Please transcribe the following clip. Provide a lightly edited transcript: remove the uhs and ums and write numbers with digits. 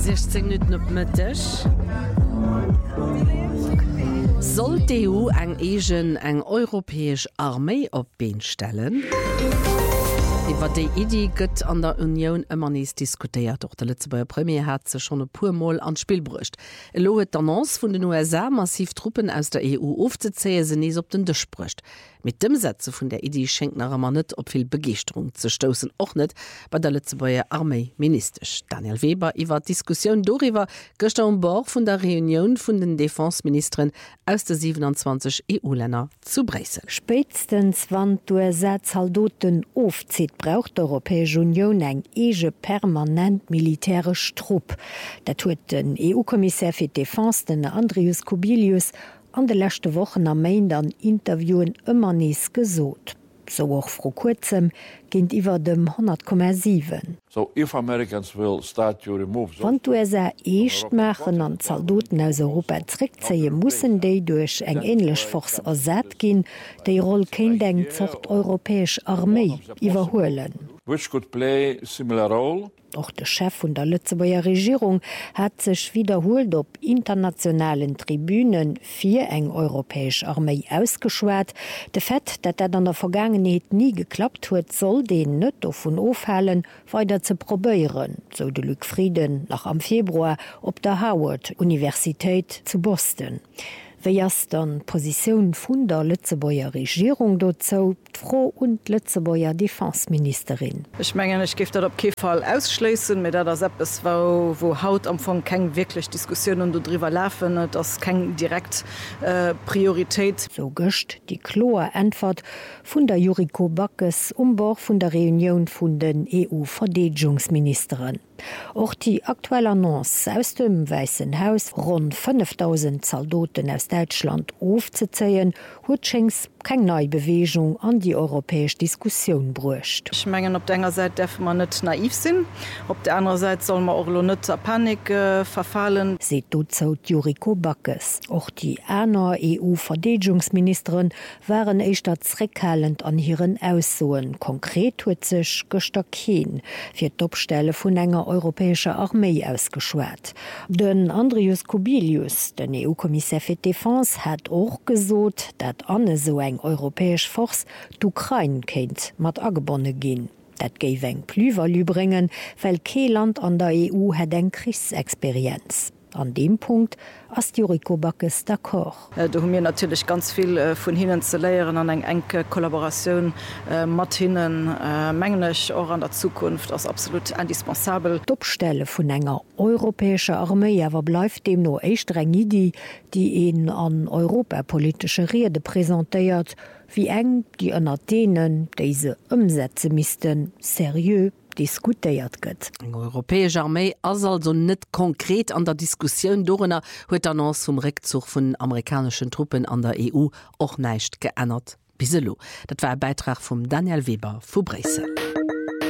16 Minuten op Mëttech. Soll d'EU eng europäesch Armee op Been stellen? Iwer déi Idee gëtt an der Union ëmmer nees diskutiert. Doch der Lützeburger Premier hat ze schon e puermal an Spiel brucht. Loet d'Annonce vun den USA massiv Truppen aus der EU ofzezähe se nees op den Dëch brucht. Mit dem Sätze vun der Idee schenkt nachmmer net op vill Begeerung ze stossen och net bei der Lützeburger Armee ministerisch. Daniel Weber iwwer Diskussion doriwer gëcht am Bord vun der Reunion vun den Defenseministern aus de 27 EU-Länner zu Brüssel. Spätstens wann d'USA Soldaten ofzieht, braucht die Europäische Union eng ege permanent militärisch Trupp. Dat huet den EU-Kommissär fir Defense den Andrius Kubilius an de letzte Wochen am Main an Interviewen ëmmer nees gesot. So auch vor kurzem ginnt iwwer dem 100,7. So if Americans will start to remove Wann du echt machen an Soldaten aus Europa zurückziehen, mussen déi durch eng ähnlich Force ersat gin, déi Rolle kein denkt zocht europäisch Armee iwwerholen. Which could play similar role. Auch der Chef von der Lützeburger Regierung hat sich wiederholt op internationalen Tribünen für eng europäisch Armee ausgeschwert. De Fett, dat an der Vergangenheit nie geklappt huet, soll den net davon aufhalen, weiter zu probieren, so de Luc Frieden nach am Februar op der Howard-Universität zu Boston. Wie ist dann Position vun der Lützeburger Regierung dazu, Frau und Lützeburger Defenseministerin? Ich meine, ich gebe das auf keinen Fall ausschließen, mit das etwas, wo Haut am Anfang keine wirklich Diskussionen darüber laufen, das keine direkt Priorität. So göscht die klare Antwort von der Juriko Backes Bord von der Reunion von den EU-Verteidigungsministern. Auch die aktuelle Annonce aus dem Weißen Haus, rund 5000 Soldaten aus Deutschland aufzuzählen, hat schenks keine neue Bewegung an die europäische Diskussion brucht. Ich meine, auf der einen Seite darf man nicht naiv sein, auf der anderen Seite soll man auch nicht in Panik verfallen. Seht dazu Juriko Backes. Auch die anderen EU-Verteidigungsministerin waren echt zurückhaltend an ihren Aussagen. Konkret hat sich Gösterkin für die Abstelle von einer europäischen Armee ausgeschwert. Den Andrius Kubilius, den EU-Kommissär für Defense, hat auch gesagt, dass an so eng europäisch Force d'Ukraine kennt mat agebunden gin. Dat géif eng Plüverlü bringen, weil kein Land an der EU hat eng Kriegsexperienz. An dem Punkt ist Juriko Backes d'accord. Da haben wir natürlich ganz viel von ihnen zu lernen, an eine enge Kollaboration mit ihnen, mänglich auch an der Zukunft, ist absolut indispensabel. Die Abstelle von einer europäischen Armee aber bleibt dem noch echt eng Idee, die ihn an europapolitische Rede präsentiert, wie eng die an denen diese umsetzen müssten, seriös diskutiert gëtt. Eng europäesche Armee ass also net konkret an der Diskussion dorenner huet Annonce zum Rückzug vun amerikanischen Truppen an der EU och neicht geënnert. Biselo. Dat war ein Beitrag vom Daniel Weber vu Brüssel.